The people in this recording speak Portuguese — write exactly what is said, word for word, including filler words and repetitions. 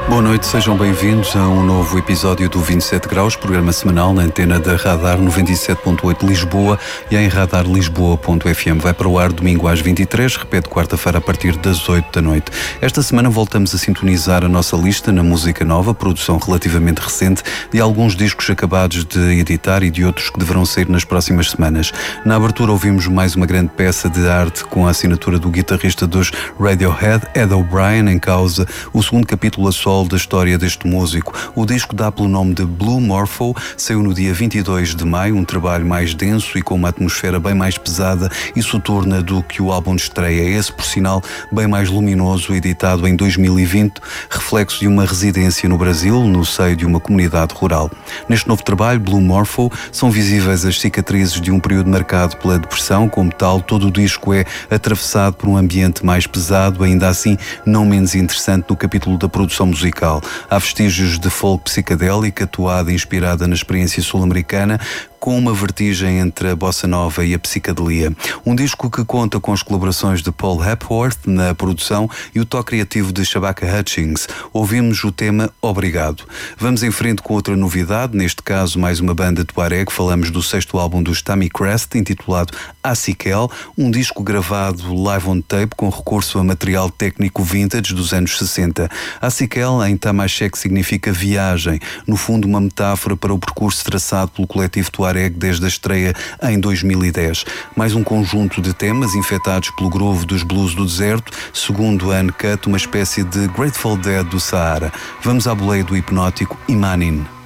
Boa noite, sejam bem-vindos a um novo episódio do vinte e sete graus, programa semanal na antena da Radar noventa e sete ponto oito Lisboa e em radar lisboa ponto f m. Vai para o ar domingo às vinte e três, repete quarta-feira a partir das oito da noite. Esta semana voltamos a sintonizar a nossa lista na música nova, produção relativamente recente, de alguns discos acabados de editar e de outros que deverão sair nas próximas semanas. Na abertura ouvimos mais uma grande peça de arte com a assinatura do guitarrista dos Radiohead, Ed O'Brien, em causa o segundo capítulo a solo da história deste músico. O disco dá pelo nome de Blue Morpho, saiu no dia vinte e dois de maio, um trabalho mais denso e com uma atmosfera bem mais pesada e soturna do que o álbum de estreia. Esse, por sinal, bem mais luminoso, editado em dois mil e vinte, reflexo de uma residência no Brasil, no seio de uma comunidade rural. Neste novo trabalho, Blue Morpho, são visíveis as cicatrizes de um período marcado pela depressão. Como tal, todo o disco é atravessado por um ambiente mais pesado, ainda assim não menos interessante no capítulo da produção musical. Há vestígios de folk psicadélica, toada inspirada na experiência sul-americana, com uma vertigem entre a bossa nova e a psicadelia. Um disco que conta com as colaborações de Paul Hepworth na produção e o toque criativo de Shabaka Hutchings. Ouvimos o tema Obrigado. Vamos em frente com outra novidade, neste caso mais uma banda de Tuareg. Falamos do sexto álbum dos Tammy Crest, intitulado Asikel, um disco gravado live on tape com recurso a material técnico vintage dos anos sessenta. Asikel em Tamashek significa viagem, no fundo uma metáfora para o percurso traçado pelo coletivo Tuareg desde a estreia em dois mil e dez. Mais um conjunto de temas infectados pelo groove dos blues do deserto, segundo a Uncut, uma espécie de Grateful Dead do Saara. Vamos à boleia do hipnótico Imanin.